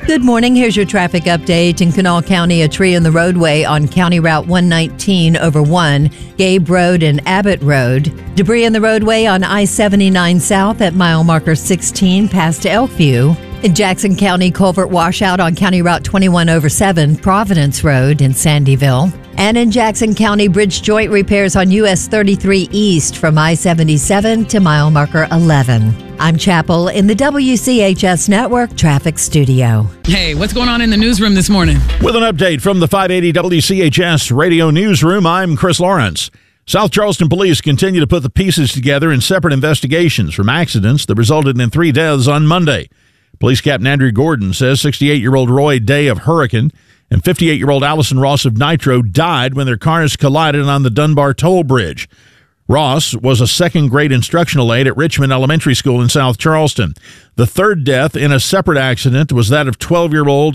Good morning. Here's your traffic update. In Kanawha County, a tree in the roadway on County Route 119 over 1, Gabe Road and Abbott Road. Debris in the roadway on I-79 South at mile marker 16 past Elkview. In Jackson County, culvert washout on County Route 21 over 7, Providence Road in Sandyville. And in Jackson County, bridge joint repairs on US 33 East from I-77 to mile marker 11. I'm Chapel in the WCHS Network Traffic Studio. Hey, what's going on in the newsroom this morning? With an update from the 580 WCHS Radio Newsroom, I'm Chris Lawrence. South Charleston police continue to put the pieces together in separate investigations from accidents that resulted in 3 deaths on Monday. Police Captain Andrew Gordon says 68-year-old Roy Day of Hurricane and 58-year-old Allison Ross of Nitro died when their cars collided on the Dunbar Toll Bridge. Ross was a second-grade instructional aide at Richmond Elementary School in South Charleston. The third death in a separate accident was that of 12-year-old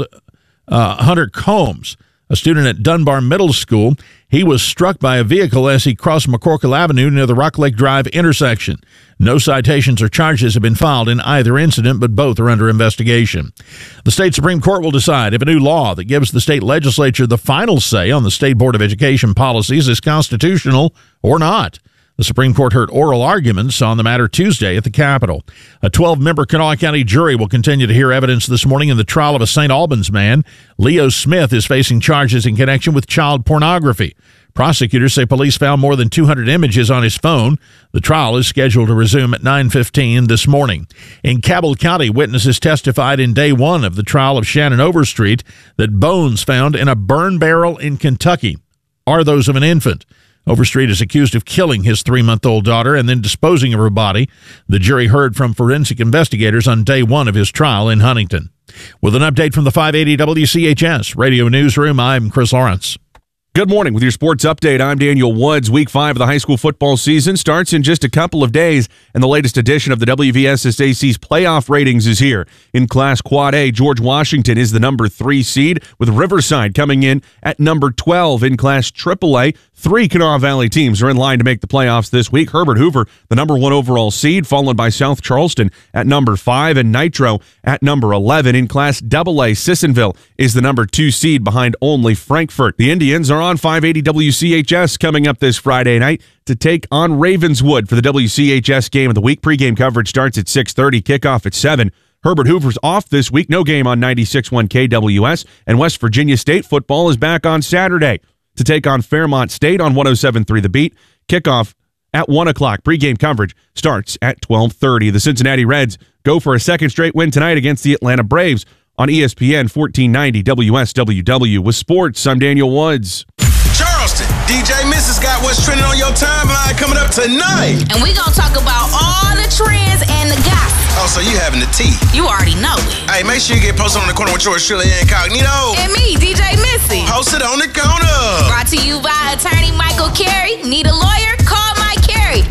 Hunter Combs, a student at Dunbar Middle School. He was struck by a vehicle as he crossed McCorkle Avenue near the Rock Lake Drive intersection. No citations or charges have been filed in either incident, but both are under investigation. The state Supreme Court will decide if a new law that gives the state legislature the final say on the State Board of Education policies is constitutional or not. The Supreme Court heard oral arguments on the matter Tuesday at the Capitol. A 12-member Kanawha County jury will continue to hear evidence this morning in the trial of a St. Albans man. Leo Smith is facing charges in connection with child pornography. Prosecutors say police found more than 200 images on his phone. The trial is scheduled to resume at 9:15 this morning. In Cabell County, witnesses testified in day one of the trial of Shannon Overstreet that bones found in a burn barrel in Kentucky are those of an infant. Overstreet is accused of killing his 3-month-old daughter and then disposing of her body. The jury heard from forensic investigators on day one of his trial in Huntington. With an update from the 580 WCHS Radio Newsroom, I'm Chris Lawrence. Good morning. With your sports update, I'm Daniel Woods. Week 5 of the high school football season starts in just a couple of days, and the latest edition of the WVSSAC's playoff ratings is here. In Class Quad A, George Washington is the number 3 seed, with Riverside coming in at number 12. In Class AAA, 3 Kanawha Valley teams are in line to make the playoffs this week. Herbert Hoover, the number 1 overall seed, followed by South Charleston at number 5 and Nitro at number 11. In Class AA, Sissonville is the number 2 seed behind only Frankfort. The Indians are on 580 WCHS coming up this Friday night to take on Ravenswood for the WCHS Game of the Week. Pre-game coverage starts at 6:30, kickoff at 7. Herbert Hoover's off this week, no game on 96.1 KWS, and West Virginia State football is back on Saturday to take on Fairmont State on 107.3 The Beat. Kickoff at 1 o'clock. Pre-game coverage starts at 12:30. The Cincinnati Reds go for a second straight win tonight against the Atlanta Braves on ESPN 1490 WSWW. With sports, I'm Daniel Woods. Charleston, DJ Missus got what's trending on your timeline coming up tonight. And we gonna talk about all the trends and the gossip. Oh, so you having the tea. You already know it. Hey, make sure you get posted on the corner with yours truly incognito. And me, DJ Missy. Posted on the corner. Brought to you by attorney Michael Carey. Need a lawyer? Call Mike Carey.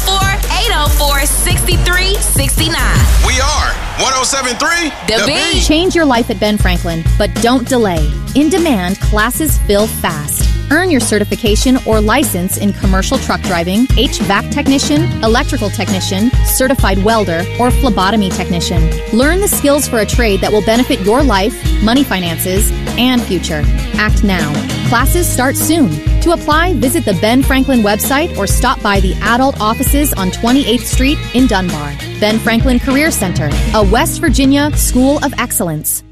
304-804-6369. We are 107.3 The Beat. Change your life at Ben Franklin, but don't delay. In demand, classes fill fast. Earn your certification or license in commercial truck driving, HVAC technician, electrical technician, certified welder, or phlebotomy technician. Learn the skills for a trade that will benefit your life, money finances, and future. Act now. Classes start soon. To apply, visit the Ben Franklin website or stop by the adult offices on 28th Street in Dunbar. Ben Franklin Career Center, a West Virginia School of Excellence.